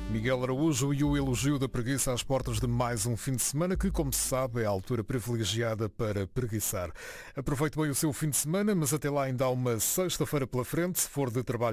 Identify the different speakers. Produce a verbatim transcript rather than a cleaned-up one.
Speaker 1: Miguel Araújo e o elogio da preguiça às portas de mais um fim de semana que, como se sabe, é a altura privilegiada para preguiçar. Aproveite bem o seu fim de semana, mas até lá ainda há uma sexta-feira pela frente. Se for de trabalho